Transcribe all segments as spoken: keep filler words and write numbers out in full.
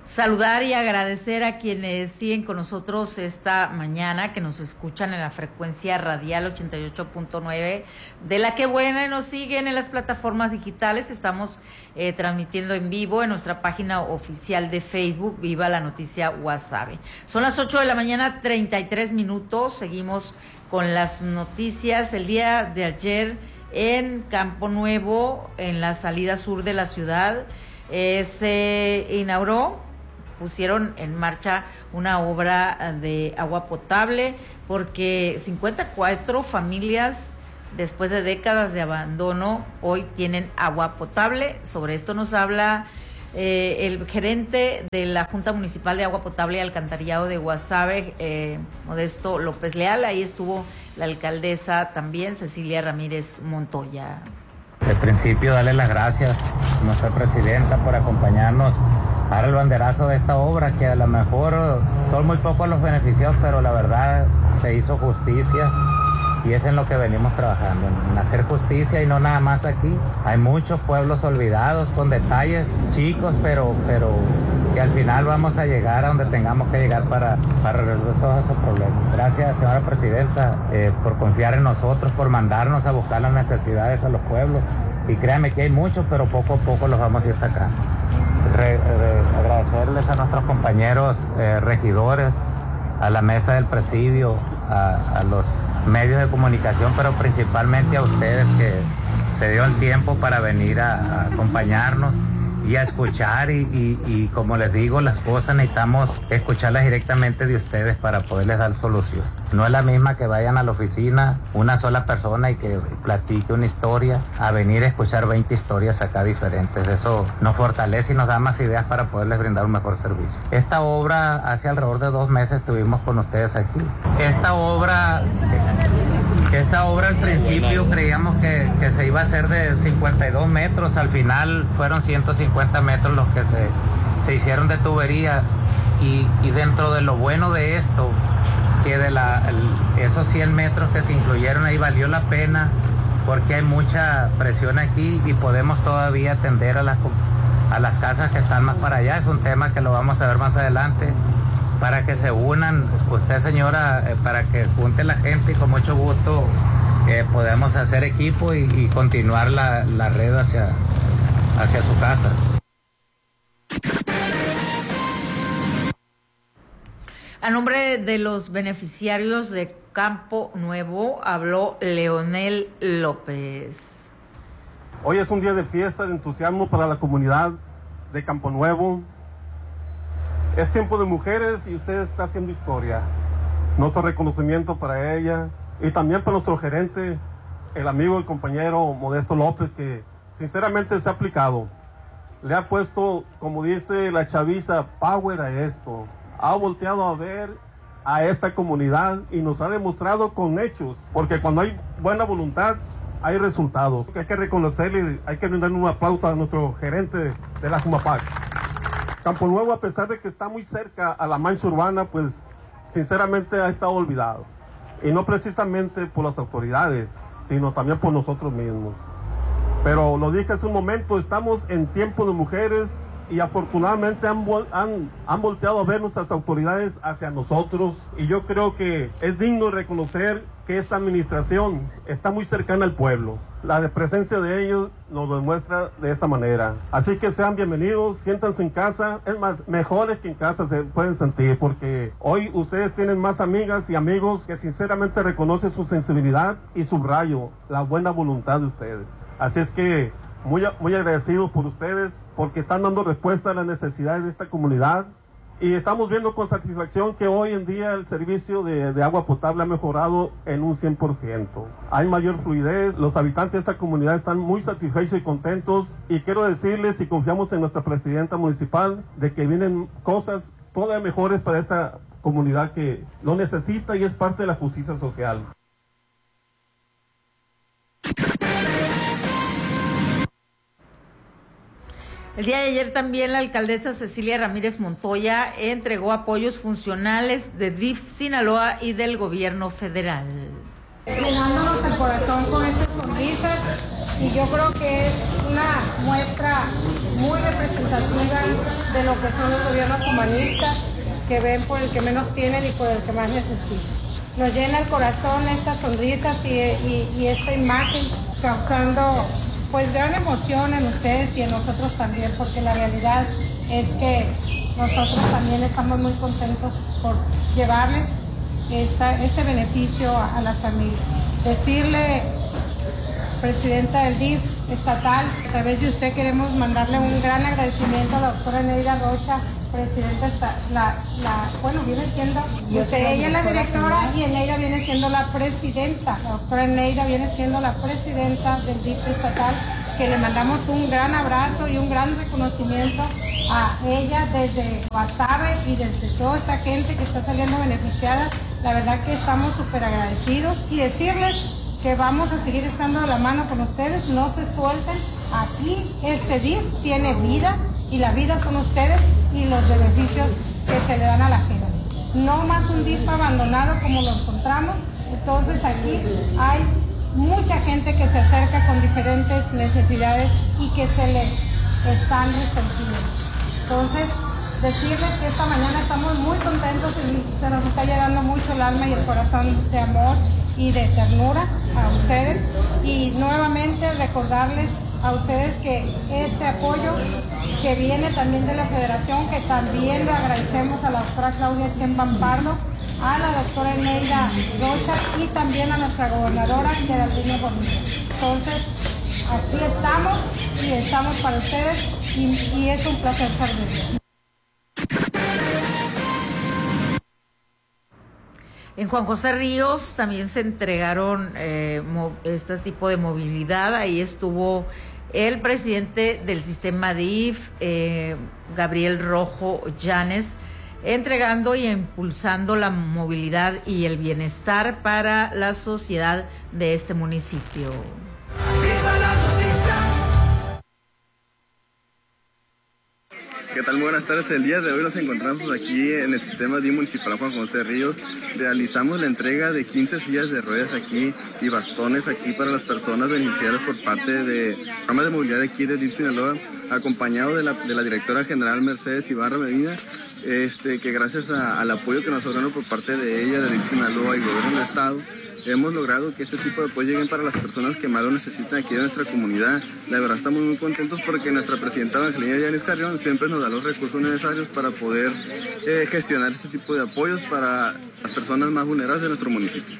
saludar y agradecer a quienes siguen con nosotros esta mañana, que nos escuchan en la frecuencia radial ochenta y ocho punto nueve de La Que Buena y nos siguen en las plataformas digitales. Estamos eh, transmitiendo en vivo en nuestra página oficial de Facebook, Viva la Noticia Guasave. Son las ocho de la mañana, treinta y tres minutos. Seguimos con las noticias. El día de ayer en Campo Nuevo, en la salida sur de la ciudad, eh, se inauguró pusieron en marcha una obra de agua potable porque cincuenta y cuatro familias después de décadas de abandono hoy tienen agua potable. Sobre esto nos habla eh, el gerente de la Junta Municipal de Agua Potable y Alcantarillado de Guasave, eh, Modesto López Leal. Ahí estuvo la alcaldesa también, Cecilia Ramírez Montoya. De principio, darle las gracias a nuestra presidenta por acompañarnos a dar el banderazo de esta obra, que a lo mejor son muy pocos los beneficiados, pero la verdad se hizo justicia y es en lo que venimos trabajando, en hacer justicia y no nada más aquí. Hay muchos pueblos olvidados con detalles chicos, pero, pero que al final vamos a llegar a donde tengamos que llegar para, para resolver todos esos problemas. Gracias, señora presidenta, eh, por confiar en nosotros, por mandarnos a buscar las necesidades a los pueblos. Y créanme que hay muchos, pero poco a poco los vamos a ir sacando. Re, re, agradecerles a nuestros compañeros eh, regidores, a la mesa del presidio, a, a los medios de comunicación, pero principalmente a ustedes que se dio el tiempo para venir a, a acompañarnos y a escuchar y, y, y como les digo, las cosas necesitamos escucharlas directamente de ustedes para poderles dar solución. No es la misma que vayan a la oficina una sola persona y que platique una historia, a venir a escuchar veinte historias acá diferentes. Eso nos fortalece y nos da más ideas para poderles brindar un mejor servicio. Esta obra, hace alrededor de dos meses estuvimos con ustedes aquí. Esta obra... Esta obra al principio creíamos que, que se iba a hacer de cincuenta y dos metros, al final fueron ciento cincuenta metros los que se, se hicieron de tubería y, y dentro de lo bueno de esto, que de la, el, esos cien metros que se incluyeron ahí valió la pena porque hay mucha presión aquí y podemos todavía atender a las, a las casas que están más para allá. Es un tema que lo vamos a ver más adelante, para que se unan, usted señora, eh, para que junte la gente y con mucho gusto eh, podemos hacer equipo y, y continuar la, la red hacia, hacia su casa. A nombre de los beneficiarios de Campo Nuevo habló Leonel López. Hoy es un día de fiesta, de entusiasmo para la comunidad de Campo Nuevo. Es tiempo de mujeres y usted está haciendo historia. Nuestro reconocimiento para ella y también para nuestro gerente, el amigo y compañero Modesto López, que sinceramente se ha aplicado. Le ha puesto, como dice la chaviza, power a esto. Ha volteado a ver a esta comunidad y nos ha demostrado con hechos, porque cuando hay buena voluntad, hay resultados. Hay que reconocerle, hay que brindarle un aplauso a nuestro gerente de la Jumapac. Campo Nuevo, a pesar de que está muy cerca a la mancha urbana, pues sinceramente ha estado olvidado. Y no precisamente por las autoridades, sino también por nosotros mismos. Pero lo dije hace un momento, estamos en tiempo de mujeres y afortunadamente han, han, han volteado a ver nuestras autoridades hacia nosotros. Y yo creo que es digno reconocer que esta administración está muy cercana al pueblo. La presencia de ellos nos lo demuestra de esta manera. Así que sean bienvenidos, siéntanse en casa. Es más, mejores que en casa se pueden sentir, porque hoy ustedes tienen más amigas y amigos que sinceramente reconocen su sensibilidad y subrayo la buena voluntad de ustedes. Así es que muy, muy agradecidos por ustedes, porque están dando respuesta a las necesidades de esta comunidad. Y estamos viendo con satisfacción que hoy en día el servicio de, de agua potable ha mejorado en un cien por ciento. Hay mayor fluidez, los habitantes de esta comunidad están muy satisfechos y contentos. Y quiero decirles, y confiamos en nuestra presidenta municipal, de que vienen cosas todavía mejores para esta comunidad que lo necesita y es parte de la justicia social. El día de ayer también la alcaldesa Cecilia Ramírez Montoya entregó apoyos funcionales de D I F Sinaloa y del gobierno federal. Llenándonos el corazón con estas sonrisas y yo creo que es una muestra muy representativa de lo que son los gobiernos humanistas, que ven por el que menos tienen y por el que más necesitan. Nos llena el corazón estas sonrisas y, y, y esta imagen, causando pues gran emoción en ustedes y en nosotros también, porque la realidad es que nosotros también estamos muy contentos por llevarles esta, este beneficio a, a las familias. Decirle, presidenta del D I F estatal, a través de usted queremos mandarle un gran agradecimiento a la doctora Eneida Rocha, presidenta, esta, la, la, bueno, viene siendo, usted, ella es la directora y Eneida viene siendo la presidenta, la doctora Eneida viene siendo la presidenta del D I F estatal, que le mandamos un gran abrazo y un gran reconocimiento a ella desde Guasave y desde toda esta gente que está saliendo beneficiada. La verdad que estamos súper agradecidos y decirles que vamos a seguir estando de la mano con ustedes, no se suelten. Aquí este D I F tiene vida y la vida son ustedes y los beneficios que se le dan a la gente. No más un D I F abandonado como lo encontramos. Entonces aquí hay mucha gente que se acerca con diferentes necesidades y que se le están resolviendo. Entonces, decirles que esta mañana estamos muy contentos y se nos está llegando mucho el alma y el corazón de amor y de ternura a ustedes. Y nuevamente recordarles a ustedes que este apoyo que viene también de la Federación, que también le agradecemos a la doctora Claudia Chemban Pardo, a la doctora Eneida Rocha y también a nuestra gobernadora Geraldine Bonilla. Entonces, aquí estamos y estamos para ustedes y, y es un placer servirles. En Juan José Ríos también se entregaron eh, este tipo de movilidad. Ahí estuvo el presidente del sistema D I F, eh, Gabriel Rojo Llanes, entregando y impulsando la movilidad y el bienestar para la sociedad de este municipio. ¿Qué tal? Muy buenas tardes. El día de hoy nos encontramos aquí en el sistema D I municipal Juan José Ríos. Realizamos la entrega de quince sillas de ruedas aquí y bastones aquí para las personas beneficiadas por parte de programas de movilidad de aquí de D I F Sinaloa, acompañado de la, de la directora general Mercedes Ibarra Medina, este, que gracias a, al apoyo que nos sobraron por parte de ella, de D I F Sinaloa y Gobierno del Estado, hemos logrado que este tipo de apoyo lleguen para las personas que más lo necesitan aquí de nuestra comunidad. La verdad estamos muy contentos porque nuestra presidenta Evangelina Yanis Carrión siempre nos da los recursos necesarios para poder eh, gestionar este tipo de apoyos para las personas más vulnerables de nuestro municipio.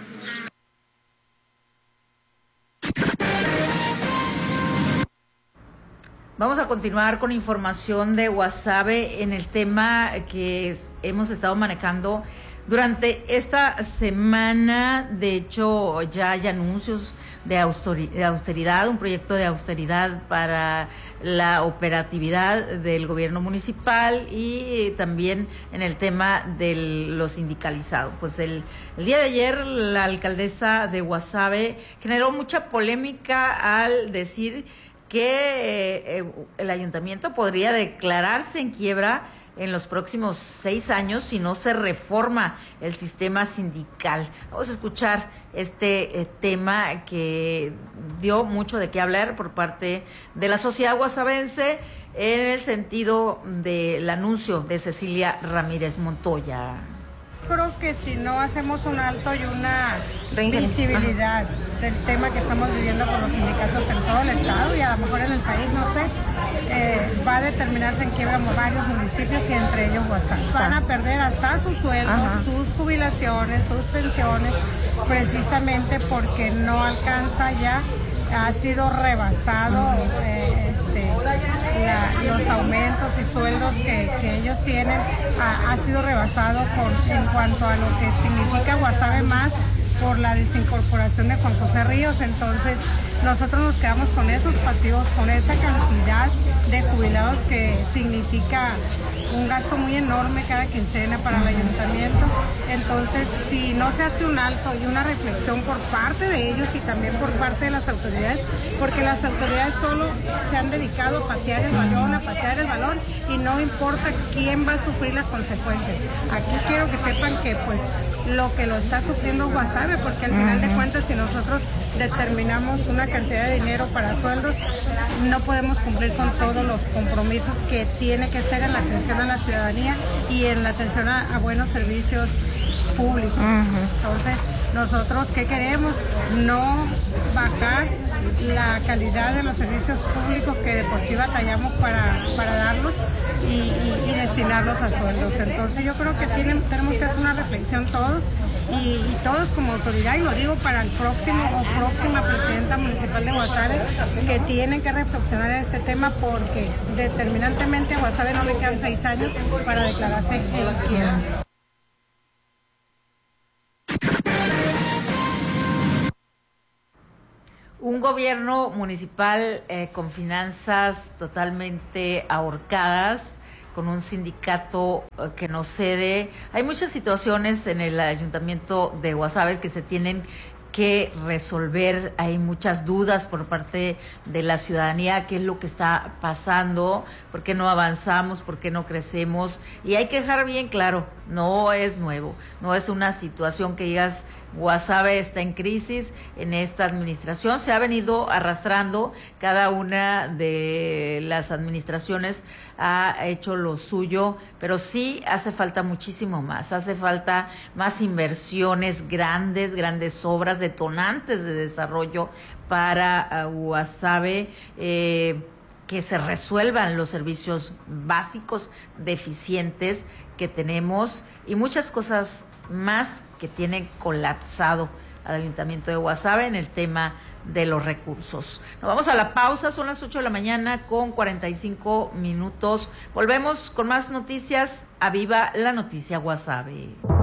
Vamos a continuar con información de Guasave en el tema que es, hemos estado manejando durante esta semana. De hecho, ya hay anuncios de austeridad, un proyecto de austeridad para la operatividad del gobierno municipal y también en el tema de los sindicalizados. Pues el, el día de ayer la alcaldesa de Guasave generó mucha polémica al decir que eh, el ayuntamiento podría declararse en quiebra en los próximos seis años si no se reforma el sistema sindical. Vamos a escuchar este eh, tema que dio mucho de qué hablar por parte de la sociedad guasavense en el sentido del anuncio de Cecilia Ramírez Montoya. Creo que si no hacemos un alto y una visibilidad del tema que estamos viviendo con los sindicatos en todo el estado y a lo mejor en el país, no sé, eh, va a determinarse en quiebra varios municipios y entre ellos Guasave. Van a perder hasta sus sueldos, Ajá. sus jubilaciones, sus pensiones, precisamente porque no alcanza ya, ha sido rebasado eh, este, la, los aumentos y sueldos que, que ellos tienen, ha, ha sido rebasado por, en cuanto a lo que significa Guasave más por la desincorporación de Juan José Ríos. Entonces nosotros nos quedamos con esos pasivos, con esa cantidad de jubilados que significa un gasto muy enorme cada quincena para el ayuntamiento. Entonces, si no se hace un alto y una reflexión por parte de ellos y también por parte de las autoridades, porque las autoridades solo se han dedicado a patear el balón, a patear el balón y no importa quién va a sufrir las consecuencias. Aquí quiero que sepan que pues lo que lo está sufriendo Guasave, porque al final de cuentas, si nosotros determinamos una cantidad de dinero para sueldos, no podemos cumplir con todos los compromisos que tiene que ser en la atención a la ciudadanía y en la atención a, a buenos servicios públicos. Uh-huh. Entonces, nosotros, ¿qué queremos? No bajar la calidad de los servicios públicos que de por sí batallamos para, para darlos y, y, y destinarlos a sueldos. Entonces, yo creo que tienen, tenemos que hacer una reflexión todos y, y todos como autoridad, y lo digo para el próximo o próxima presidenta municipal de Guasave, que tienen que reflexionar en este tema, porque determinantemente a Guasave no le quedan seis años para declararse el quiera. Un gobierno municipal eh, con finanzas totalmente ahorcadas, con un sindicato eh, que no cede. Hay muchas situaciones en el ayuntamiento de Guasave que se tienen que resolver. Hay muchas dudas por parte de la ciudadanía, qué es lo que está pasando, por qué no avanzamos, por qué no crecemos. Y hay que dejar bien claro, no es nuevo, no es una situación que digas Guasave está en crisis. En esta administración se ha venido arrastrando, cada una de las administraciones ha hecho lo suyo, pero sí hace falta muchísimo más, hace falta más inversiones grandes, grandes obras detonantes de desarrollo para uh, Guasave, eh, que se resuelvan los servicios básicos deficientes que tenemos y muchas cosas más que tienen colapsado al Ayuntamiento de Guasave en el tema de los recursos. Nos vamos a la pausa, son las ocho de la mañana con cuarenta y cinco minutos. Volvemos con más noticias a Viva la Noticia Guasave.